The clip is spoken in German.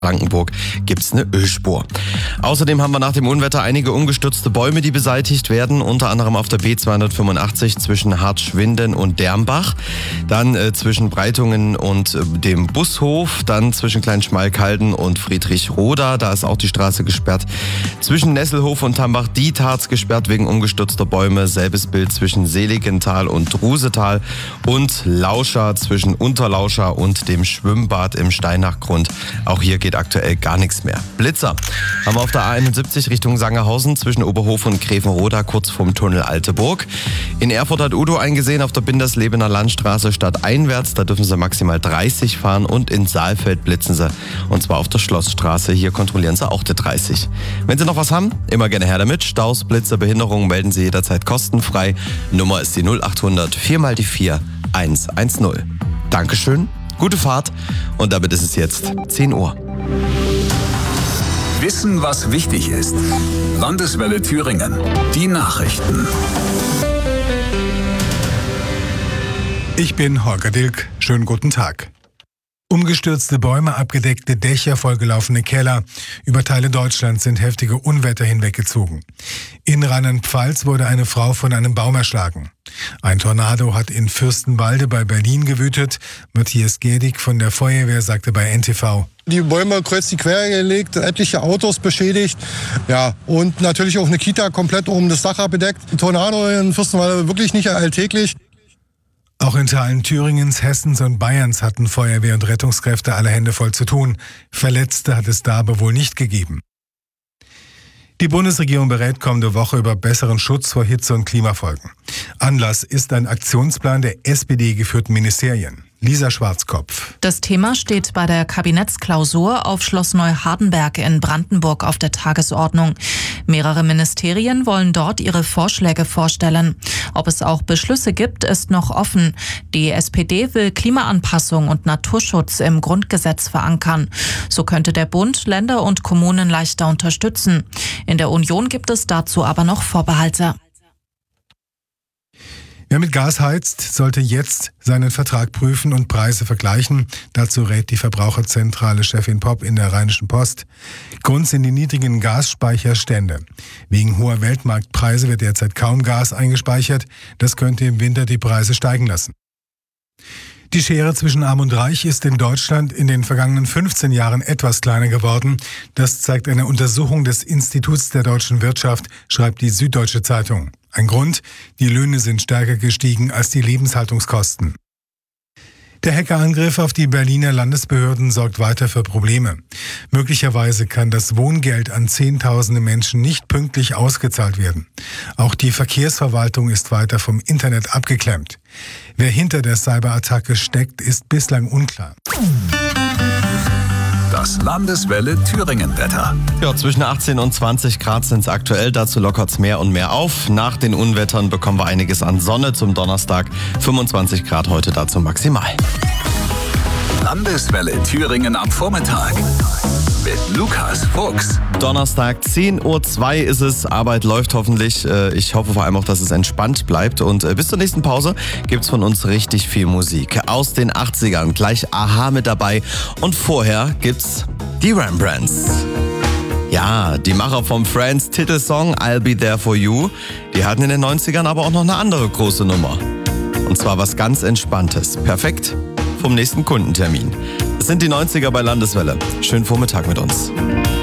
Blankenburg gibt es eine Ölspur. Außerdem haben wir nach dem Unwetter einige umgestürzte Bäume, die beseitigt werden, unter anderem auf der B285 zwischen Hartschwinden und Dermbach, dann zwischen Breitungen und dem Bushof, dann zwischen Kleinschmalkalden und Friedrichroda, da ist auch die Straße gesperrt, zwischen Nesselhof und Tambach-Dietharz gesperrt wegen umgestürzter Bäume, selbes Bild zwischen Seligenthal und Drusetal und Lauscha zwischen Unterlauscha und dem Schwimmbad im Steinachgrund. Auch hier geht aktuell gar nichts mehr. Blitzer haben wir auf der A71 Richtung Sangerhausen zwischen Oberhof und Grevenroda kurz vorm Tunnel Alteburg. In Erfurt hat Udo eingesehen auf der Binderslebener Landstraße stadteinwärts. Da dürfen sie maximal 30 fahren und in Saalfeld blitzen sie. Und zwar auf der Schlossstraße. Hier kontrollieren sie auch die 30. Wenn Sie noch was haben, immer gerne her damit. Staus, Blitzer, Behinderungen melden Sie jederzeit kostenfrei. Nummer ist die 0800 4x4 110. Dankeschön, gute Fahrt und damit ist es jetzt 10 Uhr. Wissen, was wichtig ist. Landeswelle Thüringen. Die Nachrichten. Ich bin Holger Dilk. Schönen guten Tag. Umgestürzte Bäume, abgedeckte Dächer, vollgelaufene Keller. Über Teile Deutschlands sind heftige Unwetter hinweggezogen. In Rheinland-Pfalz wurde eine Frau von einem Baum erschlagen. Ein Tornado hat in Fürstenwalde bei Berlin gewütet. Matthias Gedig von der Feuerwehr sagte bei NTV: Die Bäume kreuz und quer gelegt, etliche Autos beschädigt. Ja, und natürlich auch eine Kita komplett oben das Dach abgedeckt. Tornado in Fürstenwalde wirklich nicht alltäglich. Auch in Teilen Thüringens, Hessens und Bayerns hatten Feuerwehr und Rettungskräfte alle Hände voll zu tun. Verletzte hat es da aber wohl nicht gegeben. Die Bundesregierung berät kommende Woche über besseren Schutz vor Hitze- und Klimafolgen. Anlass ist ein Aktionsplan der SPD-geführten Ministerien. Lisa Schwarzkopf. Das Thema steht bei der Kabinettsklausur auf Schloss Neuhardenberg in Brandenburg auf der Tagesordnung. Mehrere Ministerien wollen dort ihre Vorschläge vorstellen. Ob es auch Beschlüsse gibt, ist noch offen. Die SPD will Klimaanpassung und Naturschutz im Grundgesetz verankern. So könnte der Bund Länder und Kommunen leichter unterstützen. In der Union gibt es dazu aber noch Vorbehalte. Wer mit Gas heizt, sollte jetzt seinen Vertrag prüfen und Preise vergleichen. Dazu rät die Verbraucherzentrale Chefin Popp in der Rheinischen Post. Grund sind die niedrigen Gasspeicherstände. Wegen hoher Weltmarktpreise wird derzeit kaum Gas eingespeichert. Das könnte im Winter die Preise steigen lassen. Die Schere zwischen Arm und Reich ist in Deutschland in den vergangenen 15 Jahren etwas kleiner geworden. Das zeigt eine Untersuchung des Instituts der deutschen Wirtschaft, schreibt die Süddeutsche Zeitung. Ein Grund: die Löhne sind stärker gestiegen als die Lebenshaltungskosten. Der Hackerangriff auf die Berliner Landesbehörden sorgt weiter für Probleme. Möglicherweise kann das Wohngeld an Zehntausende Menschen nicht pünktlich ausgezahlt werden. Auch die Verkehrsverwaltung ist weiter vom Internet abgeklemmt. Wer hinter der Cyberattacke steckt, ist bislang unklar. Das Landeswelle Thüringen-Wetter. Ja, zwischen 18 und 20 Grad sind es aktuell. Dazu lockert es mehr und mehr auf. Nach den Unwettern bekommen wir einiges an Sonne zum Donnerstag. 25 Grad heute dazu maximal. Landeswelle Thüringen am Vormittag. Mit Lukas Fuchs. Donnerstag 10.02 Uhr ist es. Arbeit läuft hoffentlich. Ich hoffe vor allem auch, dass es entspannt bleibt. Und bis zur nächsten Pause gibt's von uns richtig viel Musik. Aus den 80ern. Gleich Aha mit dabei. Und vorher gibt's die Rembrandts. Ja, die Macher vom Friends Titelsong I'll Be There For You. Die hatten in den 90ern aber auch noch eine andere große Nummer. Und zwar was ganz Entspanntes. Perfekt vom nächsten Kundentermin. Es sind die 90er bei Landeswelle. Schönen Vormittag mit uns.